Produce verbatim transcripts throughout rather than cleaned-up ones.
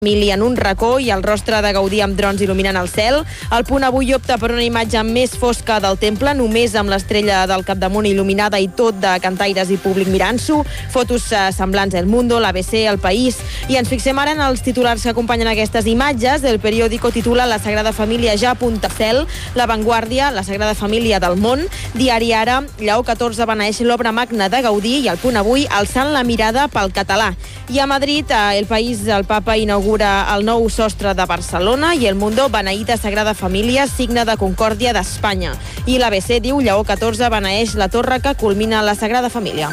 Família en un racó i el rostre de Gaudí amb drons il·luminant el cel. El Punt avui opta per una imatge més fosca del temple, només amb l'estrella del capdamunt il·luminada i tot de cantaires i públic mirant-s'ho. Fotos eh, semblants El Mundo, l'A B C, El País. I ens fixem ara en els titulars que acompanyen aquestes imatges. El periòdico titula La Sagrada Família ja apunta cel. La Vanguardia, La Sagrada Família del món. Diari Ara, Lleó catorze beneeix l'obra magna de Gaudí i El Punt avui alçant la mirada pel català. I a Madrid, eh, El País, el Papa inaugura el nou sostre de Barcelona i El Mundo beneïda Sagrada Família, signe de concòrdia d'Espanya. I l'A B C diu Lleó catorze beneeix la torre que culmina la Sagrada Família.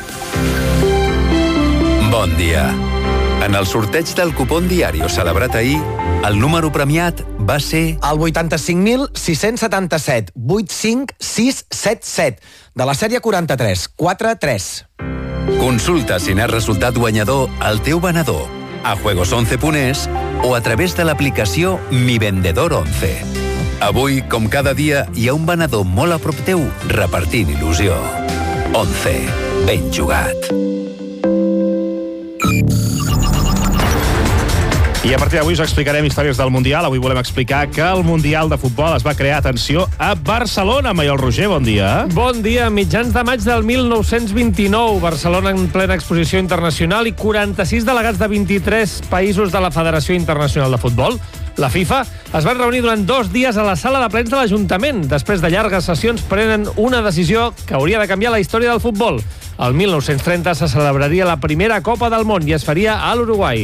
Bon dia. En el sorteig del cupón diario celebrat ahir, el número premiat va ser... El vuitanta-cinc mil sis-cents setanta-set, vuit cinc sis set set, de la sèrie quaranta-tres, quatre tres. Consulta si n'has resultat guanyador al teu venedor, a juegos once punt es o a través de l'aplicació Mi Vendedor once. Avui, com cada dia, hi ha un venedor molt a prop teu repartint il·lusió. once. Ben jugat. I a partir d'avui us explicarem històries del Mundial. Avui volem explicar que el Mundial de Futbol es va crear, atenció, a Barcelona. Maiol Roger, bon dia. Bon dia. Mitjans de maig del mil nou-cents vint-i-nou. Barcelona en plena exposició internacional i quaranta-sis delegats de vint-i-tres països de la Federació Internacional de Futbol, la FIFA, es van reunir durant dos dies a la sala de plens de l'Ajuntament. Després de llargues sessions prenen una decisió que hauria de canviar la història del futbol. El mil nou-cents trenta se celebraria la primera Copa del Món i es faria a l'Uruguai.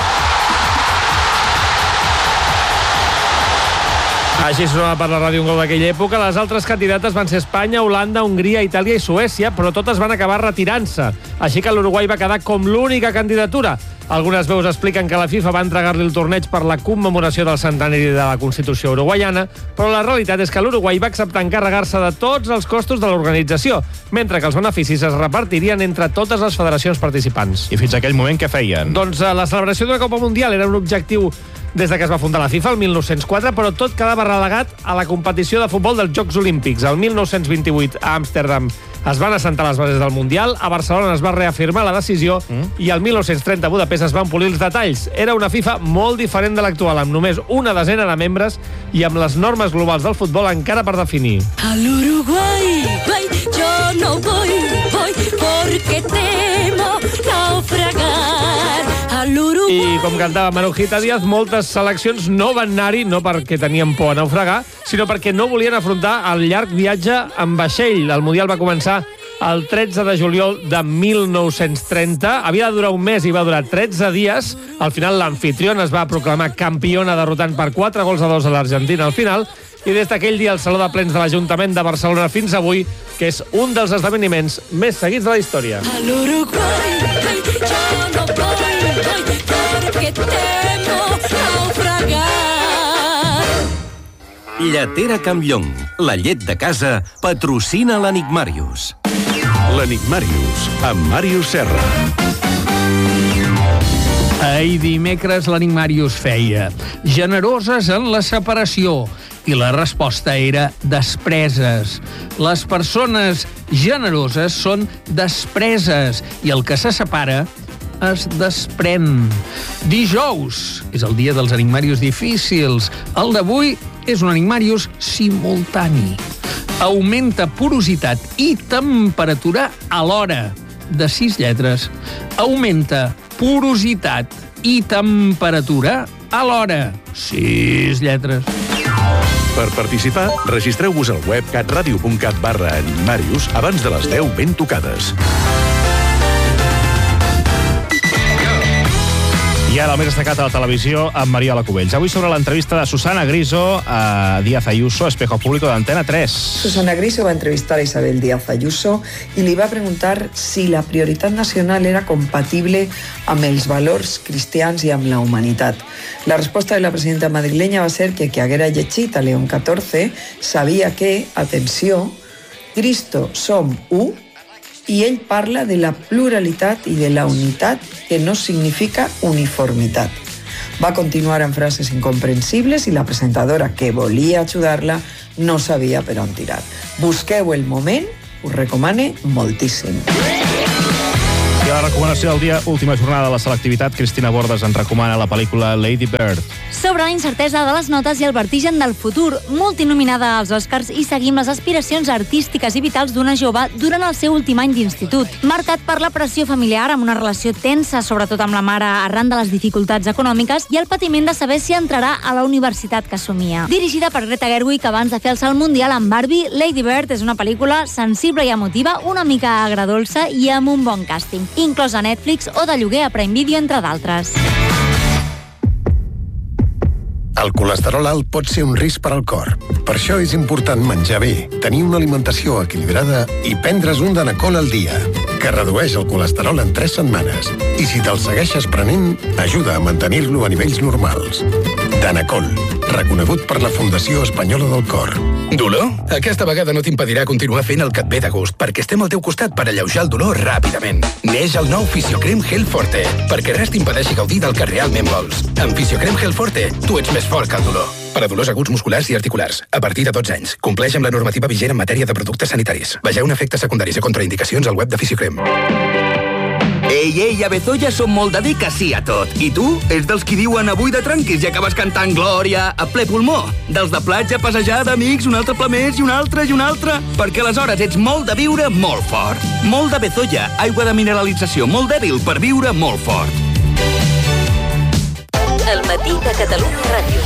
Així sonava per la ràdio un gol d'aquella època. Les altres candidates van ser Espanya, Holanda, Hongria, Itàlia i Suècia, però totes van acabar retirant-se. Així que l'Uruguai va quedar com l'única candidatura. Algunes veus expliquen que la FIFA va entregar-li el torneig per la commemoració del centenari de la Constitució uruguaiana, però la realitat és que l'Uruguai va acceptar encarregar-se de tots els costos de l'organització, mentre que els beneficis es repartirien entre totes les federacions participants. I fins aquell moment què feien? Doncs la celebració d'una Copa Mundial era un objectiu des de que es va fundar la FIFA, el mil nou-cents quatre, però tot quedava relegat a la competició de futbol dels Jocs Olímpics. El mil nou-cents vint-i-vuit, a Amsterdam, es van assentar les bases del Mundial, a Barcelona es va reafirmar la decisió mm. i el mil nou-cents trenta a Budapest es van polir els detalls. Era una FIFA molt diferent de l'actual, amb només una desena de membres i amb les normes globals del futbol encara per definir. A l'Uruguai, yo no voy, voy porque temo naufragar. I com cantava Marujita Díaz, moltes seleccions no van anar-hi no perquè tenien por a naufragar, sinó perquè no volien afrontar el llarg viatge en vaixell. El Mundial va començar el tretze de juliol de mil nou-cents trenta. Havia de durar un mes i va durar tretze dies. Al final l'anfitriona es va proclamar campiona derrotant per quatre gols a dos a l'Argentina al final. I des d'aquell dia el Saló de Plens de l'Ajuntament de Barcelona fins avui, que és un dels esdeveniments més seguits de la història. A l'Uruguai, yo no voy, voy porque temo naufragar. Lletera Campllong, la llet de casa, patrocina l'Enigmàrius. L'Enigmàrius, amb Màrius Serra. Ahir dimecres l'Enigmàrius feia generoses en la separació i la resposta era despreses. Les persones generoses són despreses i el que se separa es desprèn. Dijous és el dia dels enigmàrius difícils. El d'avui és un enigmàrius simultani. Augmenta porositat i temperatura alhora. De sis lletres. Augmenta porositat i temperatura alhora. Sis lletres. Per participar, registreu-vos al web catradio punt cat barra enigmàrius abans de les deu ben tocades. I ara el més destacat a la televisió amb Mariola Cubells. Avui sobre l'entrevista de Susana Griso a Díaz Ayuso, Espejo Público de Antena tres. Susana Griso va entrevistar a Isabel Díaz Ayuso i li va preguntar si la prioritat nacional era compatible amb els valors cristians i amb la humanitat. La resposta de la presidenta madrilenya va ser que qui haguera llegit a León catorze sabia que, atenció, Cristo som u, i ell parla de la pluralitat i de la unitat, que no significa uniformitat. Va continuar amb frases incomprensibles i la presentadora, que volia ajudar-la, no sabia per on tirar. Busqueu el moment, us recomane moltíssim. I a la recomanació del dia, última jornada de la selectivitat, Cristina Bordes ens recomana la pel·lícula Lady Bird. Sobre la incertesa de les notes i el vertigen del futur, multinominada als Oscars, i seguim les aspiracions artístiques i vitals d'una jove durant el seu últim any d'institut. Marcat per la pressió familiar, amb una relació tensa, sobretot amb la mare, arran de les dificultats econòmiques, i el patiment de saber si entrarà a la universitat que somia. Dirigida per Greta Gerwig, abans de fer el salt mundial amb Barbie, Lady Bird és una pel·lícula sensible i emotiva, una mica agradolça i amb un bon càsting, inclòs a Netflix o de lloguer a Prime Video, entre d'altres. El colesterol alt pot ser un risc per al cor. Per això és important menjar bé, tenir una alimentació equilibrada i prendre's un Danacol al dia, que redueix el colesterol en tres setmanes. I si te'l segueixes prenent, ajuda a mantenir-lo a nivells normals. Danacol, reconegut per la Fundació Espanyola del Cor. Dolor? Aquesta vegada no t'impedirà continuar fent el que et ve de gust, perquè estem al teu costat per alleujar el dolor ràpidament. Neix el nou Fisiocrem Gel Forte, perquè res t'impedeixi gaudir del que realment vols. Amb Fisiocrem Gel Forte, tu ets més fort que el dolor. Per a dolors aguts musculars i articulars, a partir de dotze anys. Compleix amb la normativa vigent en matèria de productes sanitaris. Vegeu efectes secundaris i contraindicacions al web de Fisiocrem. Ei, ei, a Bezoya som molt de dir que sí a tot. I tu? Ets dels qui diuen avui de tranquis i acabes cantant Glòria a ple pulmó. Dels de platja, passejar, d'amics, un altre ple més i un altre i un altre. Perquè aleshores ets molt de viure molt fort. Molt de Bezoya, aigua de mineralització molt dèbil per viure molt fort. El matí de Catalunya Ràdio.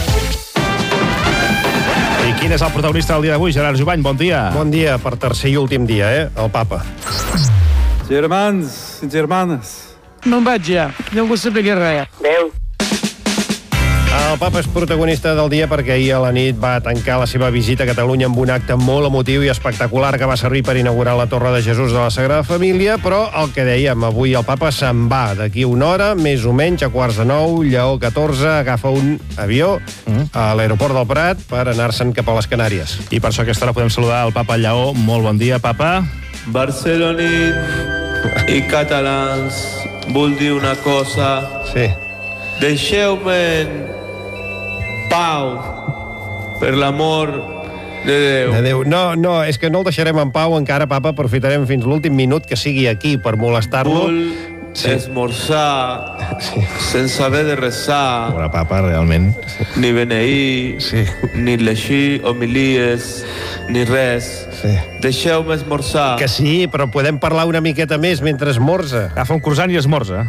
I quin és el protagonista del dia d'avui? Gerard Jubany, bon dia. Bon dia per tercer i últim dia, eh? El papa. Germans, germanes. No em vaig ja, ningú sabia res. Adéu. El papa és protagonista del dia perquè ahir a la nit va tancar la seva visita a Catalunya amb un acte molt emotiu i espectacular que va servir per inaugurar la Torre de Jesús de la Sagrada Família, però el que dèiem, avui el papa se'n va d'aquí una hora, més o menys a quarts de nou, Lleó catorze, agafa un avió mm. a l'aeroport del Prat per anar-se'n cap a les Canàries. I per això a aquesta hora podem saludar el papa Lleó. Molt bon dia, papa. Barcelonit i catalans, vull dir una cosa. Sí. Deixeu-me pau, per l'amor de Déu. De Déu. No, no, és que no el deixarem en pau encara, papa, aprofitarem fins l'últim minut que sigui aquí per molestar-lo. Vull sí. esmorzar sí. sense haver de resar. Bona papa, realment. Ni beneir, sí. ni llegir homilies, ni res. Sí. Deixeu-me esmorzar. Que sí, però podem parlar una miqueta més mentre esmorza. Agafa un croissant i esmorza.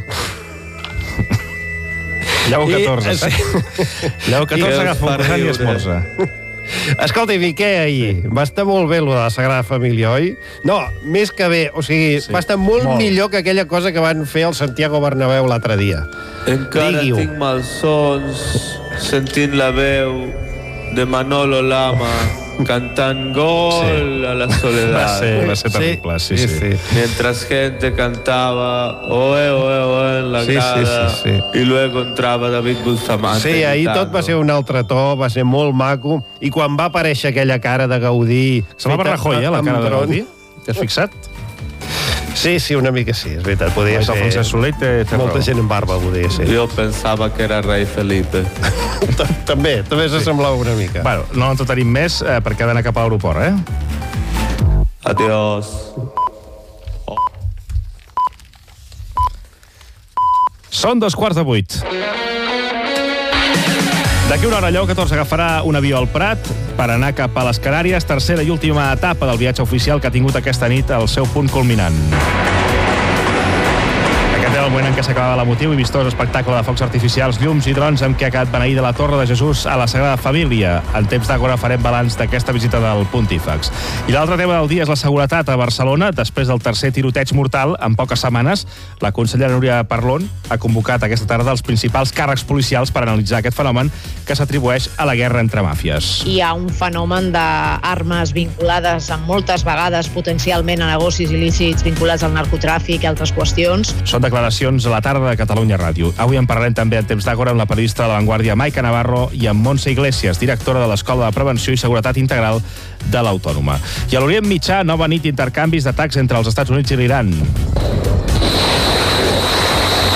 Lleó catorze, saps? Lleó catorze agafa un croissant i esmorza. Escolta, i què ahir? Va estar molt bé, lo de la Sagrada Família, oi? No, més que bé, o sigui, sí, va estar molt, molt millor que aquella cosa que van fer al Santiago Bernabéu l'altre dia. Encara Digui-ho. Tinc malsons sentint la veu de Manolo Lama cantant Gol sí. a la soledad. Va ser, va ser terrible, sí, sí. sí. sí. Mientras gente cantaba oe, oe, oe en la sí, grada sí, sí, sí. y luego entrava David Bustamante. Sí, ahir tot va ser un altre to, va ser molt maco, i quan va aparèixer aquella cara de Gaudí... Semblava Rajoy, eh, la cara de Gaudí? T'has fixat? Sí, sí, una mica sí, és veritat. Podia ser... Francesc Soler té, té molta raó. gent en barba, podia ser. Jo pensava que era rei Felipe. També, també s'assemblava una mica. Bueno, no en tot tenim més, eh, perquè ha d'anar cap a l'aeroport, eh? Adiós. Oh. Són dos quarts de vuit. D'aquí una hora, Lleó catorze agafarà un avió al Prat per anar cap a les Canàries, tercera i última etapa del viatge oficial que ha tingut aquesta nit el seu punt culminant. Aquest era el moment en què s'acabava l'emotiu i vistós espectacle de focs artificials, llums i drons amb què ha quedat beneïda la Torre de Jesús a la Sagrada Família. En temps d'agora farem balanç d'aquesta visita del Pontífex. I l'altre tema del dia és la seguretat a Barcelona. Després del tercer tiroteig mortal en poques setmanes, la consellera Núria Parlon ha convocat aquesta tarda els principals càrrecs policials per analitzar aquest fenomen que s'atribueix a la guerra entre màfies. Hi ha un fenomen d'armes vinculades amb moltes vegades potencialment a negocis il·lícits vinculats al narcotràfic i altres qüestions. Són declaracions a la tarda de Catalunya Ràdio. Avui en parlarem també en temps d'agora amb la periodista de La Vanguardia Maica Navarro i amb Montse Iglesias, directora de l'Escola de Prevenció i Seguretat Integral de l'Autònoma. I a l'Orient Mitjà, nova nit d'intercanvis d'atacs entre els Estats Units i l'Iran.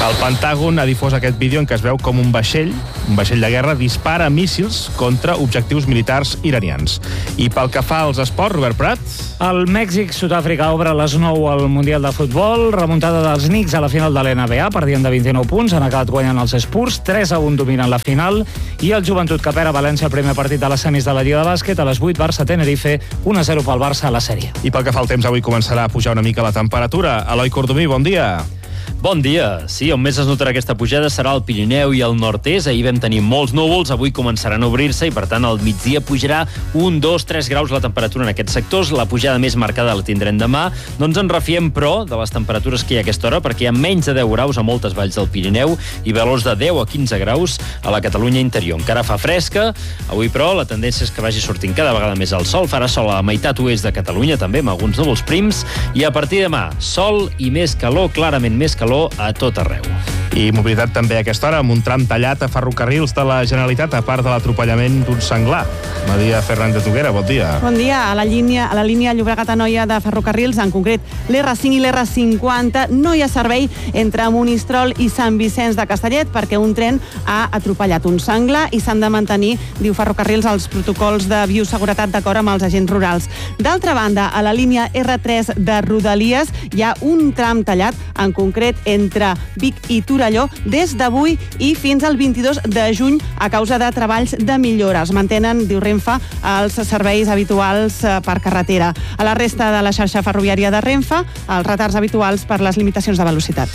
El Pentàgon ha difós aquest vídeo en què es veu com un vaixell, un vaixell de guerra, dispara míssils contra objectius militars iranians. I pel que fa als esports, Robert Prat? El Mèxic-Sud-àfrica obre a les nou al Mundial de Futbol. Remuntada dels Knicks a la final de l'N B A, perdien de vint-i-nou punts, han acabat guanyant els Spurs, tres a un dominen la final, i el Joventut que perd a València el primer partit de les semis de la Lliga de Bàsquet, a les vuit Barça-Tenerife, un a zero pel Barça a la sèrie. I pel que fa al temps, avui començarà a pujar una mica la temperatura. Eloi Cordomí, bon dia. Bon dia. Sí, on més es notarà aquesta pujada serà al Pirineu i al nord-est. Ahir vam tenir molts núvols, avui començaran a obrir-se i, per tant, al migdia pujarà un, dos, tres graus la temperatura en aquests sectors. La pujada més marcada la tindrem demà. No ens en refiem, però, de les temperatures que hi ha a aquesta hora, perquè hi ha menys de deu graus a moltes valls del Pirineu i valors de deu a quinze graus a la Catalunya interior. Encara fa fresca. Avui, però, la tendència és que vagi sortint cada vegada més el sol. Farà sol a la meitat oest de Catalunya, també, amb alguns núvols prims. I a partir de demà, sol i més calor, clarament més calor a tot arreu. I mobilitat també a aquesta hora, amb un tram tallat a ferrocarrils de la Generalitat, a part de l'atropellament d'un senglar. Maria Fernández Noguera, bon dia. Bon dia. A la línia, a la línia Llobregat-Anoia de ferrocarrils, en concret l'R cinc i l'R cinquanta, no hi ha servei entre Monistrol i Sant Vicenç de Castellet perquè un tren ha atropellat un senglar i s'han de mantenir, diu Ferrocarrils, els protocols de bioseguretat d'acord amb els agents rurals. D'altra banda, a la línia R tres de Rodalies hi ha un tram tallat, en concret entre Vic i Torelló, des d'avui i fins al vint-i-dos de juny a causa de treballs de millora. Es mantenen, diu Renfe, els serveis habituals per carretera. A la resta de la xarxa ferroviària de Renfe, els retards habituals per les limitacions de velocitat.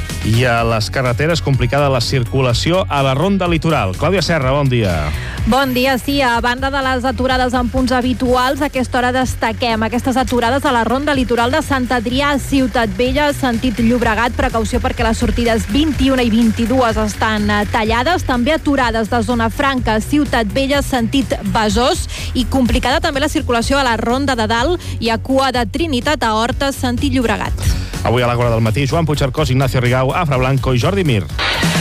I a les carreteres, complicada la circulació a la Ronda Litoral. Clàudia Serra, bon dia. Bon dia, sí. A banda de les aturades en punts habituals, a aquesta hora destaquem aquestes aturades a la Ronda Litoral de Sant Adrià, Ciutat Vella, sentit Llobregat. Precaució perquè les sortides vint-i-una i vint-i-dues estan tallades. També aturades de Zona Franca, Ciutat Vella, sentit Besòs. I complicada també la circulació a la Ronda de Dalt i a cua de Trinitat a Horta, sentit Llobregat. Avui a l'Àgora del matí, Joan Puigcercós, Ignacio Rigau, Afra Blanco i Jordi Mir.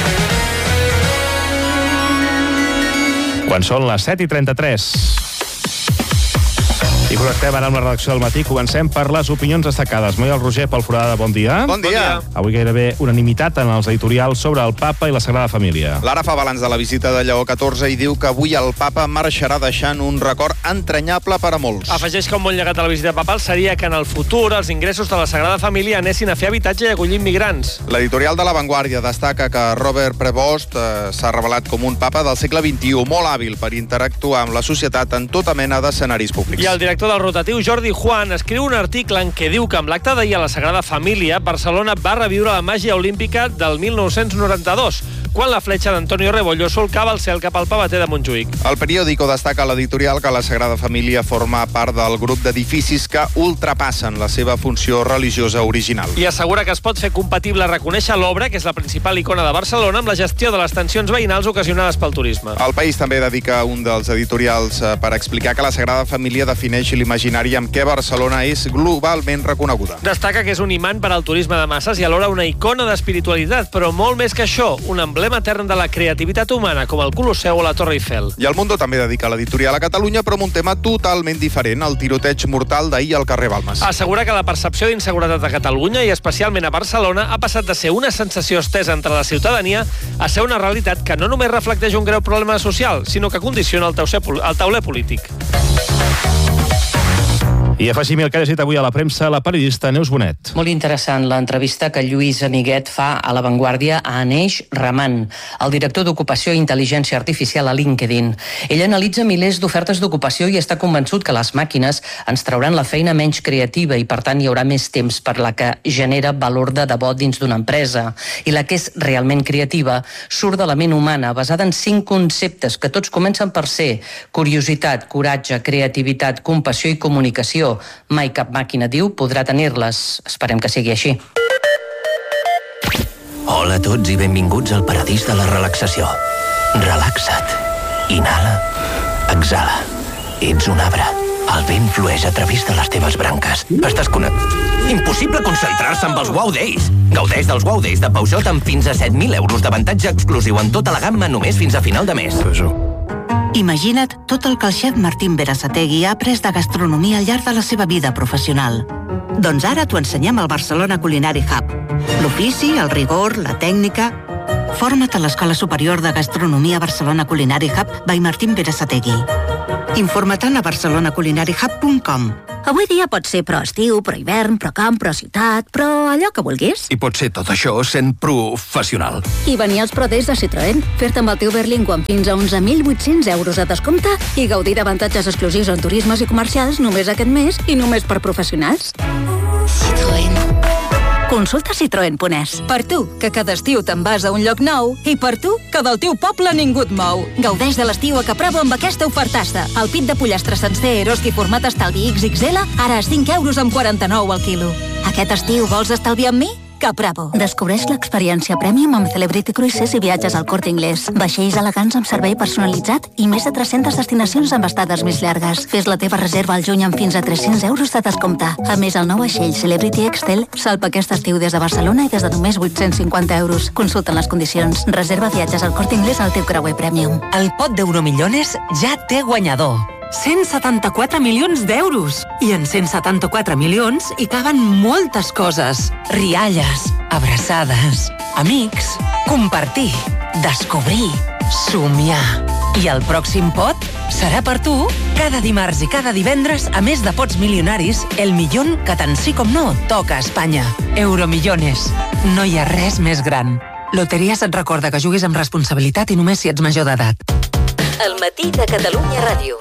Quan són les set i trenta-tres. I connectem ara amb la redacció del matí. Comencem per les opinions destacades. Moial Roger, Pol Forada, bon dia. Bon dia. Avui gairebé unanimitat en els editorials sobre el papa i la Sagrada Família. L'Ara fa balanç de la visita de Lleó catorze i diu que avui el papa marxarà deixant un record entranyable per a molts. Afegeix que un bon llegat de la visita papal seria que en el futur els ingressos de la Sagrada Família anessin a fer habitatge i acollir immigrants. L'editorial de La Vanguardia destaca que Robert Prevost eh, s'ha revelat com un papa del segle vint-i-u, molt hàbil per interactuar amb la societat en tota mena d'escenaris públics. I el director del rotatiu, Jordi Juan, escriu un article en què diu que amb l'acte d'ahir a la Sagrada Família, Barcelona va reviure la màgia olímpica del mil nou-cents noranta-dos, quan la fletxa d'Antonio Rebollo solcava el cel cap al pavater de Montjuïc. El periòdico destaca a l'editorial que la Sagrada Família forma part del grup d'edificis que ultrapassen la seva funció religiosa original. I assegura que es pot fer compatible reconèixer l'obra, que és la principal icona de Barcelona, amb la gestió de les tensions veïnals ocasionades pel turisme. El País també dedica un dels editorials per explicar que la Sagrada Família defineix l'imaginari amb què Barcelona és globalment reconeguda. Destaca que és un imant per al turisme de masses i alhora una icona d'espiritualitat, però molt més que això, un emblema etern de la creativitat humana, com el Colosseu o la Torre Eiffel. I el Mundo també dedica l'editorial a Catalunya, però amb un tema totalment diferent, el tiroteig mortal d'ahir al carrer Balmes. Assegura que la percepció d'inseguretat a Catalunya, i especialment a Barcelona, ha passat de ser una sensació estesa entre la ciutadania a ser una realitat que no només reflecteix un greu problema social, sinó que condiciona el tauler polític. I afegim el que ha llegit avui a la premsa la periodista Neus Bonet. Molt interessant l'entrevista que Lluís Amiguet fa a La Vanguardia a Aneix Raman, el director d'Ocupació i Intel·ligència Artificial a LinkedIn. Ell analitza milers d'ofertes d'ocupació i està convençut que les màquines ens trauran la feina menys creativa i, per tant, hi haurà més temps per la que genera valor de debò dins d'una empresa. I la que és realment creativa surt de la ment humana, basada en cinc conceptes que tots comencen per ser curiositat, coratge, creativitat, compassió i comunicació. Mai cap màquina, diu, podrà tenir-les. Esperem que sigui així. Hola a tots i benvinguts al paradís de la relaxació. Relaxa't. Inhala. Exhala. Ets un arbre. El vent flueix a través de les teves branques. Estàs connectat. Impossible concentrar-se amb els Wow Days. Gaudeix dels Wow Days de Peugeot amb fins a set mil euros d'avantatge exclusiu en tota la gamma només fins a final de mes. Peugeot. Imagina't tot el que el xef Martín Berasategui ha après de gastronomia al llarg de la seva vida professional. Doncs ara t'ho ensenyem al Barcelona Culinary Hub, L'ofici, el rigor, la tècnica... Forma't a l'Escola Superior de Gastronomia Barcelona Culinary Hub by Martín Berasategui. Informa't a barcelona culinary hub punt com. Avui dia pot ser pro estiu, pro hivern, pro camp, pro ciutat, però allò que vulguis. I pot ser tot això sent professional. I venir als Pro Days de Citroën, fer-te amb el teu Berlingo amb fins a onze mil vuit-cents euros de descompte i gaudir d'avantatges exclusius en turismes i comercials només aquest mes i només per professionals. Citroën. Consulta citroen punt es. Per tu, que cada estiu te'n vas a un lloc nou, i per tu, que del teu poble ningú et mou. Gaudeix de l'estiu a Capravo amb aquesta ofertassa. El pit de pollastre sencer Eroski format estalvi ics ics ele, ara a cinc euros amb quaranta-nou al quilo. Aquest estiu vols estalviar amb mi? Capravo. Descobreix l'experiència Premium amb Celebrity Cruises i viatges al Corte Inglés. Vaixells elegants amb servei personalitzat i més de tres-centes destinacions amb estades més llargues. Fes la teva reserva al juny amb fins a tres-cents euros de descompte. A més, el nou vaixell Celebrity Excel salpa aquest estiu des de Barcelona i des de només vuit-cents cinquanta euros. Consulta les condicions. Reserva viatges al Corte Inglés al teu creuer Premium. El pot d'Euromillones ja té guanyador. cent setanta-quatre milions d'euros. I en cent setanta-quatre milions hi caben moltes coses. Rialles, abraçades, amics, compartir, descobrir, somiar. I el pròxim pot serà per tu cada dimarts i cada divendres, a més de pots milionaris, el millón que tant sí com no toca a Espanya. Euromillones. No hi ha res més gran. Loteries et recorda que juguis amb responsabilitat i només si ets major d'edat. El matí de Catalunya Ràdio.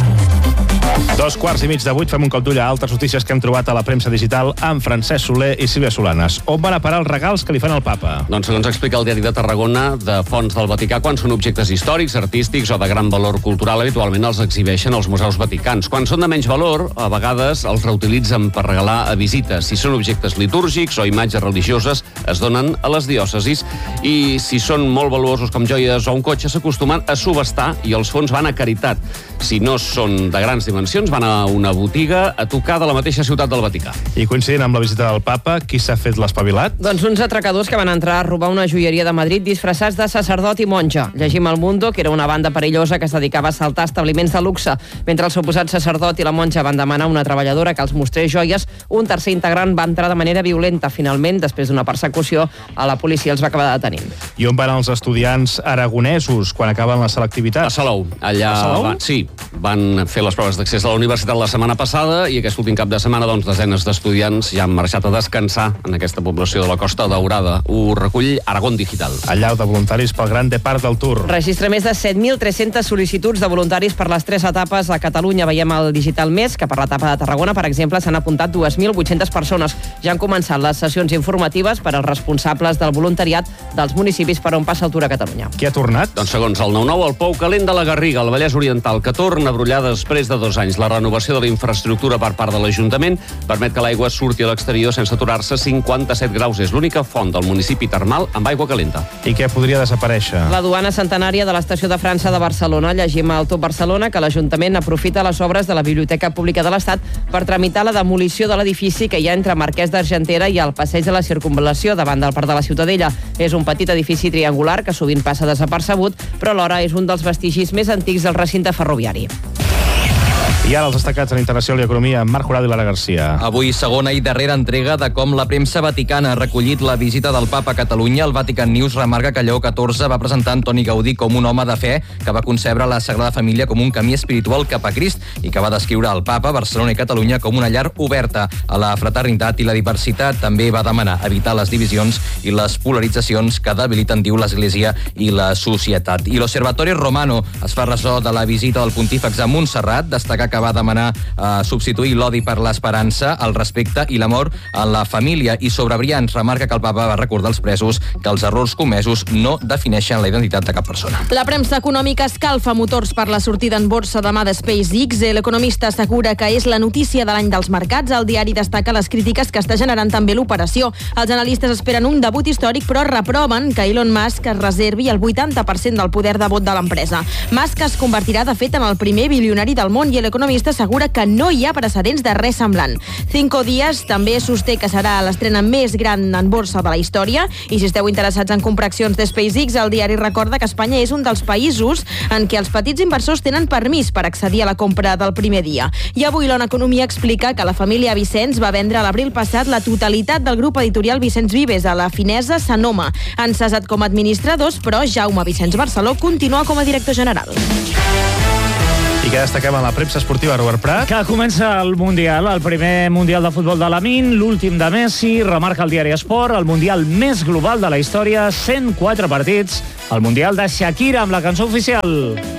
Dos quarts i mig de vuit, fem un cop d'ull a altres notícies que hem trobat a la premsa digital amb Francesc Soler i Sílvia Solanes. On van a parar els regals que li fan al papa? Doncs segons explica el diari de Tarragona, de fons del Vaticà, quan són objectes històrics, artístics o de gran valor cultural, habitualment els exhibeixen als museus vaticans. Quan són de menys valor, a vegades els reutilitzen per regalar a visites. Si són objectes litúrgics o imatges religioses, es donen a les diòcesis. I si són molt valuosos com joies o un cotxe, s'acostumen a subestar i els fons van a caritat. Si no són de grans dimensions, van a una botiga a tocar de la mateixa ciutat del Vaticà. I coincidint amb la visita del papa, qui s'ha fet l'espavilat? Doncs uns atracadors que van entrar a robar una joieria de Madrid disfressats de sacerdot i monja. Llegim al Mundo que era una banda perillosa que es dedicava a assaltar establiments de luxe. Mentre el suposat sacerdot i la monja van demanar a una treballadora que els mostrés joies, un tercer integrant va entrar de manera violenta. Finalment, després d'una persecució, a la policia els va acabar detenint. I on van els estudiants aragonesos quan acaben la selectivitat? A Salou. Allà a Salou? Va, sí, van fer les proves d'accés a la universitat la setmana passada i aquest últim cap de setmana doncs, desenes d'estudiants ja han marxat a descansar en aquesta població de la Costa Daurada. Ho recull Aragón Digital. Allau de voluntaris pel Gran Depart del Tour. Registra més de set mil tres-centes sol·licituds de voluntaris per les tres etapes a Catalunya. Veiem el Digital Més, que per l'etapa de Tarragona, per exemple, s'han apuntat dos mil vuit-centes persones. Ja han començat les sessions informatives per als responsables del voluntariat dels municipis per on passa el Tour a Catalunya. Qui ha tornat? Doncs segons el nou nou, el Pou Calent de la Garriga, al Vallès Oriental, que torna a brollar després de dos anys. La renovació de la infraestructura per part de l'Ajuntament permet que l'aigua surti a l'exterior sense aturar-se cinquanta-set graus. És l'única font del municipi termal amb aigua calenta. I què podria desaparèixer? La duana centenària de l'estació de França de Barcelona. Llegim al Top Barcelona que l'Ajuntament aprofita les obres de la Biblioteca Pública de l'Estat per tramitar la demolició de l'edifici que hi ha entre Marquès d'Argentera i el passeig de la Circunvalació davant del Parc de la Ciutadella. És un petit edifici triangular que sovint passa desapercebut, però alhora és un dels vestigis més antics del recinte ferroviari. I ara els destacats en Internacional i Economia, amb Marc Jurado i Lara Garcia. Avui, segona i darrera entrega de com la premsa vaticana ha recollit la visita del papa a Catalunya. El Vatican News remarca que Lleó catorze va presentar Antoni Gaudí com un home de fe que va concebre la Sagrada Família com un camí espiritual cap a Crist i que va descriure el papa, Barcelona i Catalunya com una llar oberta a la fraternitat i la diversitat. També va demanar evitar les divisions i les polaritzacions que debiliten, diu, l'Església i la societat. I l'Observatori Romano es fa ressò de la visita del pontífex a Montserrat, destacar que va demanar eh, substituir l'odi per l'esperança, el respecte i l'amor en la família. I sobre Brians remarca que el papa va recordar als presos que els errors comesos no defineixen la identitat de cap persona. La premsa econòmica escalfa motors per la sortida en borsa demà de SpaceX. L'economista assegura que és la notícia de l'any dels mercats. El diari destaca les crítiques que està generant també l'operació. Els analistes esperen un debut històric, però reproven que Elon Musk es reservi el vuitanta per cent del poder de vot de l'empresa. Musk es convertirà, de fet, en el primer bilionari del món i l'economista l'economista assegura que no hi ha precedents de res semblant. Cinco Días també sosté que serà l'estrena més gran en borsa de la història i si esteu interessats en comprar accions de SpaceX, el diari recorda que Espanya és un dels països en què els petits inversors tenen permís per accedir a la compra del primer dia. I avui l'Ona Economia explica que la família Vicenç va vendre a l'abril passat la totalitat del grup editorial Vicenç Vives a la finesa Sanoma. Han cessat com a administradors, però Jaume Vicenç Barceló continua com a director general. I què destaquem a la premsa esportiva, Robert Prat? Que comença el Mundial, el primer Mundial de futbol de l'Amin, l'últim de Messi, remarca el diari Esport, el Mundial més global de la història, cent quatre partits, el Mundial de Shakira amb la cançó oficial.